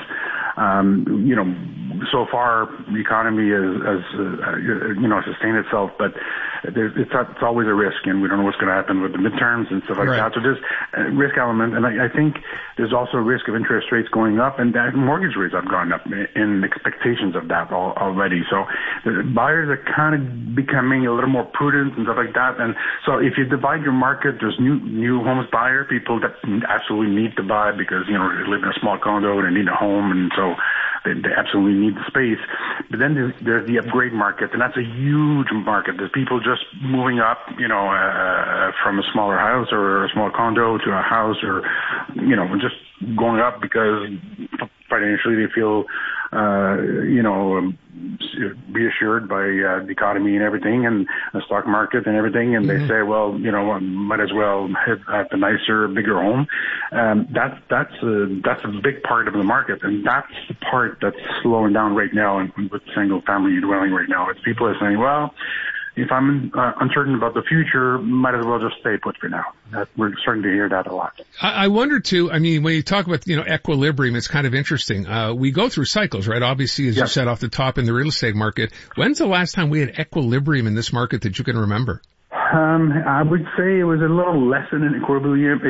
So far the economy has sustained itself, but it's always a risk, and we don't know what's going to happen with the midterms and stuff like that. So there's a risk element, and I think there's also a risk of interest rates going up, and that mortgage rates have gone up in expectations of that already. So the buyers are kind of becoming a little more prudent and stuff like that. And so if you divide your market, there's new homes buyer, people that absolutely need to buy because, they live in a small condo, they need a home, and so they absolutely need the space. But then there's the upgrade market, and that's a huge market. There's people just moving up, from a smaller house or a small condo to a house, or, just going up because financially they feel reassured by the economy and everything, and the stock market and everything, and they say, well, might as well have a nicer, bigger home. That's a big part of the market, and that's the part that's slowing down right now with single-family dwelling right now. It's people are saying, well, if I'm uncertain about the future, might as well just stay put for now. We're starting to hear that a lot. I wonder too, when you talk about, equilibrium, it's kind of interesting. We go through cycles, right? Obviously, as you said off the top in the real estate market. When's the last time we had equilibrium in this market that you can remember? I would say it was a little less than an equilibrium,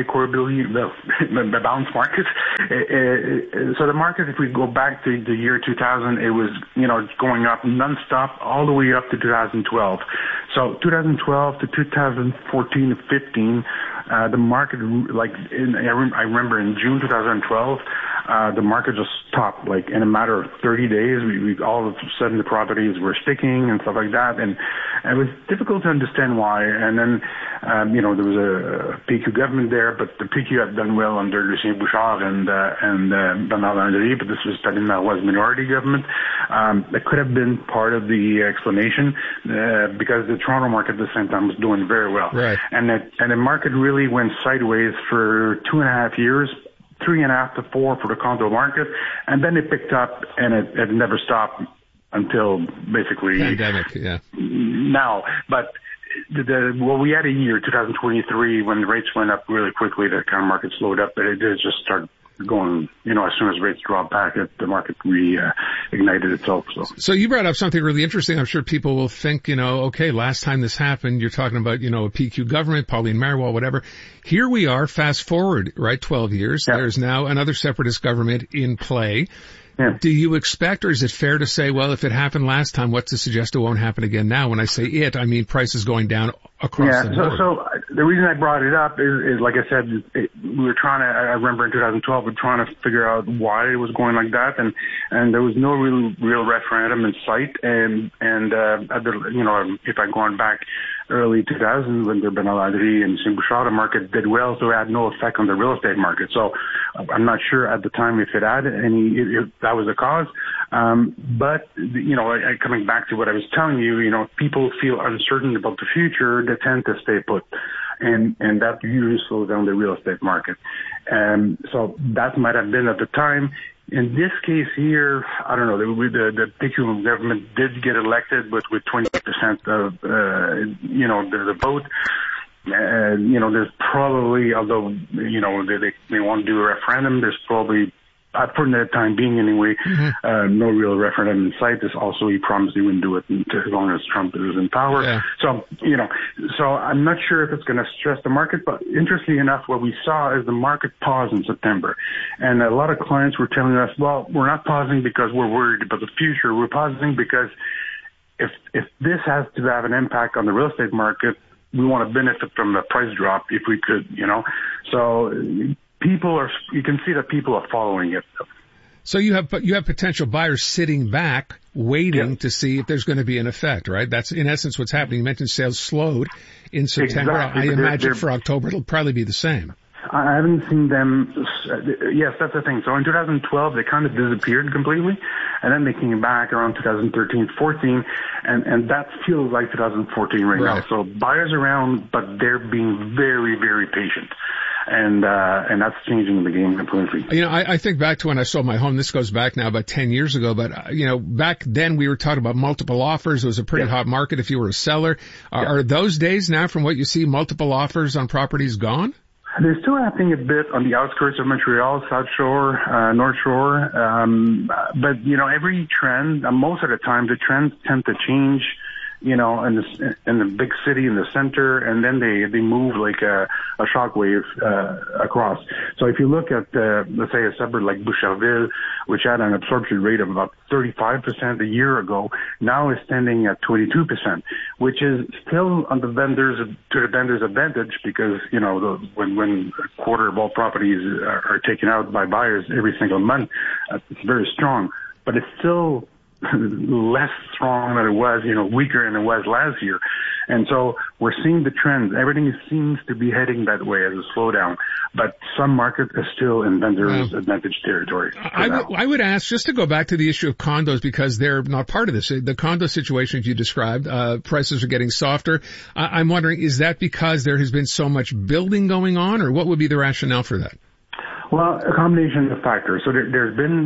the balanced market. So the market, if we go back to the year 2000, it was, going up nonstop all the way up to 2012. So 2012 to 2014 to 15, the market, I remember in June 2012, the market just stopped. Like in a matter of 30 days, we all of a sudden the properties were sticking and stuff like that, and it was difficult to understand why. And then, there was a PQ government there, but the PQ had done well under Lucien Bouchard and Bernard Landry, but this was was minority government. That could have been part of the explanation because the Toronto market at the same time was doing very well, right. And the market really went sideways for 2.5 years. 3.5 to 4 for the condo market, and then it picked up, and it never stopped until basically pandemic. Yeah. Now, but we had a year 2023 when rates went up really quickly. The kind of market slowed up, but it did just start going, as soon as rates dropped back, the market reignited itself. So you brought up something really interesting. I'm sure people will think, okay, last time this happened, you're talking about, a PQ government, Pauline Marois, whatever. Here we are, fast forward, right, 12 years. Yeah. There's now another separatist government in play. Yeah. Do you expect, or is it fair to say, well, if it happened last time, what's to suggest it won't happen again now? When I say it, I mean prices going down across the board. So the reason I brought it up is like I said, we were trying to, I remember in 2012, we were trying to figure out why it was going like that, and there was no real referendum in sight, and if I go on back early 2000s when the Bernard Landry and Lucien Bouchard market did well, so it had no effect on the real estate market. So I'm not sure at the time if it had if that was the cause. But coming back to what I was telling you, people feel uncertain about the future, they tend to stay put. And that usually slows down the real estate market. So that might have been at the time. In this case here, I don't know, the PQ government did get elected, but with 20% of, the vote. There's probably, although, they want to do a referendum, there's probably, for the time being anyway, no real referendum in sight. There's also, he promised he wouldn't do it as long as Trump is in power. Yeah. So, so I'm not sure if it's going to stress the market, but interestingly enough, what we saw is the market paused in September. And a lot of clients were telling us, well, we're not pausing because we're worried about the future. We're pausing because if this has to have an impact on the real estate market, we want to benefit from the price drop if we could, So, you can see that people are following it. So you have potential buyers sitting back, waiting to see if there's going to be an effect, right? That's in essence what's happening. You mentioned sales slowed in September. Exactly. I imagine for October it'll probably be the same. I haven't seen them. Yes, that's the thing. So in 2012 they kind of disappeared completely, and then they came back around 2013, 14, and that feels like 2014 right now. So buyers around, but they're being very, very patient. And that's changing the game completely. I think back to when I sold my home. This goes back now about 10 years ago, but, back then we were talking about multiple offers. It was a pretty hot market if you were a seller. Are those days now, from what you see, multiple offers on properties gone? They're still happening a bit on the outskirts of Montreal, South Shore, North Shore. But, every trend, most of the time, the trends tend to change, in the big city in the center, and then they move like a shockwave across. So if you look at, let's say, a suburb like Boucherville, which had an absorption rate of about 35% a year ago, now is standing at 22%, which is still on the vendors' advantage because, when a quarter of all properties are taken out by buyers every single month, it's very strong. But it's still less strong than it was, weaker than it was last year. And so we're seeing the trends. Everything seems to be heading that way as a slowdown, but some markets are still in vendors' advantage territory. I would ask, just to go back to the issue of condos, because they're not part of this. The condo situations you described, prices are getting softer. I'm wondering, is that because there has been so much building going on, or what would be the rationale for that? Well, a combination of factors. So there's been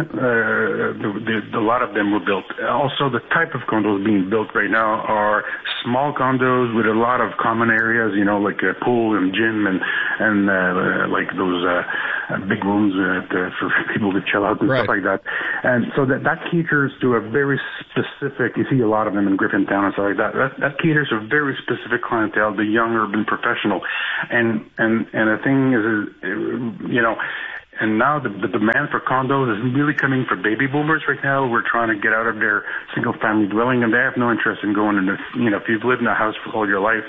a lot of them were built. Also, the type of condos being built right now are small condos with a lot of common areas, like a pool and gym and like those big rooms for people to chill out and stuff like that. And so that caters to a very specific. You see a lot of them in Griffintown and stuff like that. That caters to a very specific clientele, the young urban professional. And the thing is, and now the demand for condos is really coming for baby boomers right now. We're trying to get out of their single family dwelling, and they have no interest in going into, if you've lived in a house for all your life,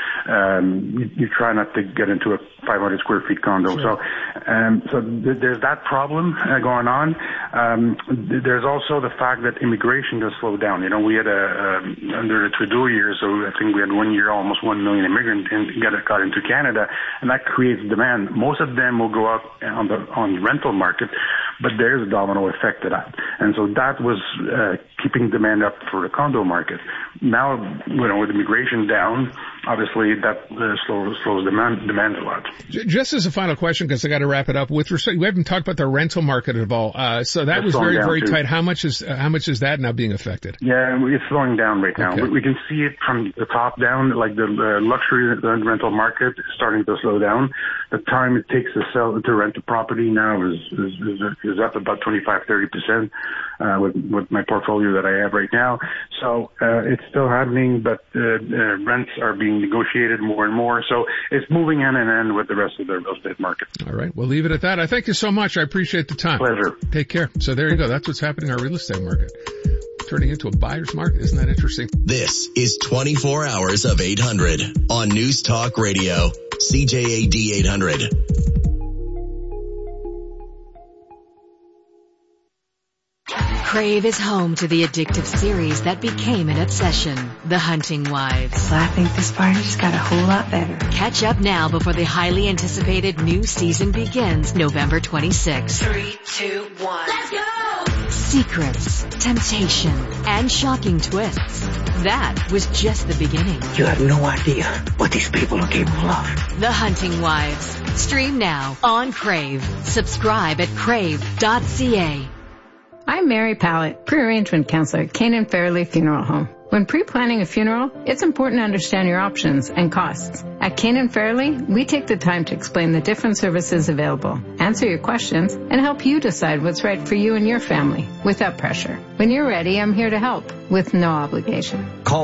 you try not to get into a 500 square feet condo. Sure. So there's that problem going on. There's also the fact that immigration has slowed down. We had under the Trudeau years, so I think we had 1 year, almost 1 million immigrants got into Canada, and that creates demand. Most of them will go up on the rental market, but there's a domino effect to that. And so that was keeping demand up for the condo market. Now, with immigration down, obviously that slows demand a lot. Just as a final question, because I got to wrap it up, with respect, we haven't talked about the rental market at all. So that was very, very tight. How much is that now being affected? Yeah, it's slowing down right now. Okay. We can see it from the top down, like the luxury rental market is starting to slow down. The time it takes to rent a property now is up about 25-30% with my portfolio that I have right now. So it's still happening, but rents are being negotiated more and more. So it's moving hand in hand with the rest of the real estate market. All right. We'll leave it at that. I thank you so much. I appreciate the time. Pleasure. Take care. So there you go. That's what's happening in our real estate market. Turning into a buyer's market. Isn't that interesting? This is 24 Hours of 800 on News Talk Radio, CJAD 800. Crave is home to the addictive series that became an obsession, The Hunting Wives. Well, I think this part just got a whole lot better. Catch up now before the highly anticipated new season begins November 26th. 3, 2, 1. Let's go! Secrets, temptation, and shocking twists. That was just the beginning. You have no idea what these people are capable of. The Hunting Wives. Stream now on Crave. Subscribe at crave.ca. I'm Mary Pallett, pre-arrangement counselor at Cane & Fairley Funeral Home. When pre-planning a funeral, it's important to understand your options and costs. At Cane & Fairley, we take the time to explain the different services available, answer your questions, and help you decide what's right for you and your family without pressure. When you're ready, I'm here to help with no obligation. Call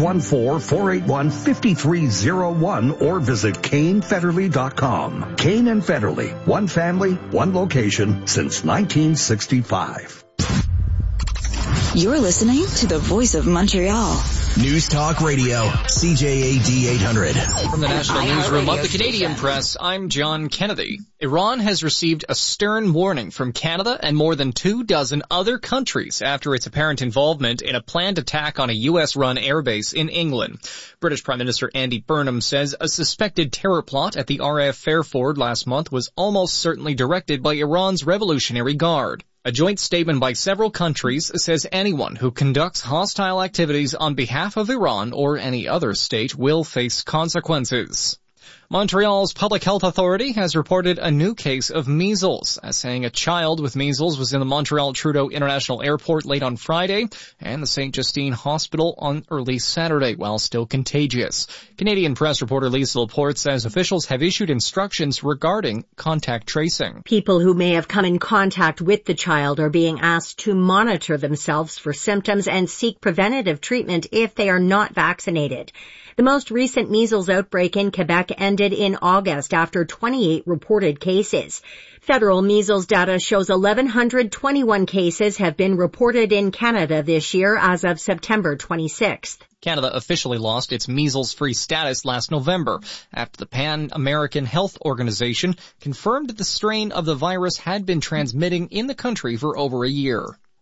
514-481-5301 or visit CaneFederley.com. Cane & Federley, one family, one location since 1965. You're listening to the Voice of Montreal. News Talk Radio, CJAD 800. From the National Newsroom of the Canadian Press, I'm John Kennedy. Iran has received a stern warning from Canada and more than 24 other countries after its apparent involvement in a planned attack on a U.S.-run airbase in England. British Prime Minister Andy Burnham says a suspected terror plot at the RAF Fairford last month was almost certainly directed by Iran's Revolutionary Guard. A joint statement by several countries says anyone who conducts hostile activities on behalf of Iran or any other state will face consequences. Montreal's public health authority has reported a new case of measles, saying a child with measles was in the Montreal Trudeau International Airport late on Friday and the St. Justine Hospital on early Saturday while still contagious. Canadian Press reporter Lisa Laporte says officials have issued instructions regarding contact tracing. People who may have come in contact with the child are being asked to monitor themselves for symptoms and seek preventative treatment if they are not vaccinated. The most recent measles outbreak in Quebec ended in August after 28 reported cases. Federal measles data shows 1,121 cases have been reported in Canada this year as of September 26th. Canada officially lost its measles-free status last November after the Pan American Health Organization confirmed that the strain of the virus had been transmitting in the country for over a year.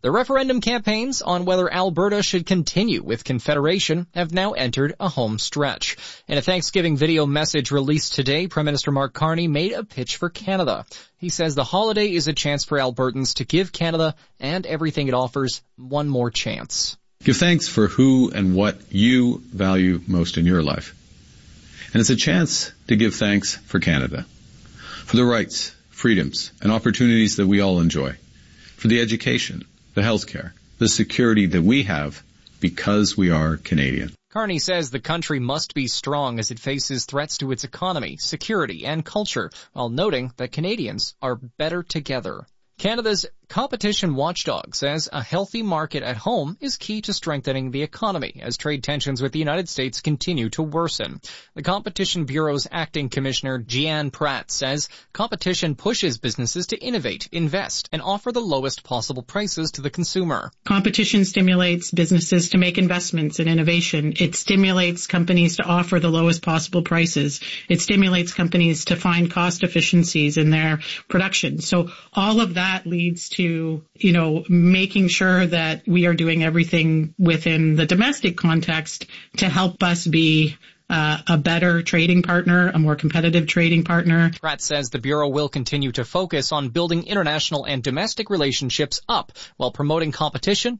The referendum campaigns on whether Alberta should continue with Confederation have now entered a home stretch. In a Thanksgiving video message released today, Prime Minister Mark Carney made a pitch for Canada. He says the holiday is a chance for Albertans to give Canada and everything it offers one more chance. Give thanks for who and what you value most in your life. And it's a chance to give thanks for Canada, for the rights, freedoms, and opportunities that we all enjoy, for the education, the healthcare, the security that we have because we are Canadian. Carney says the country must be strong as it faces threats to its economy, security, and culture, while noting that Canadians are better together. Canada's competition watchdog says a healthy market at home is key to strengthening the economy as trade tensions with the United States continue to worsen. The Competition Bureau's acting commissioner, Jeanne Pratt, says competition pushes businesses to innovate, invest, and offer the lowest possible prices to the consumer. Competition stimulates businesses to make investments in innovation. It stimulates companies to offer the lowest possible prices. It stimulates companies to find cost efficiencies in their production. So all of that leads to, making sure that we are doing everything within the domestic context to help us be a better trading partner, a more competitive trading partner. Pratt says the Bureau will continue to focus on building international and domestic relationships up while promoting competition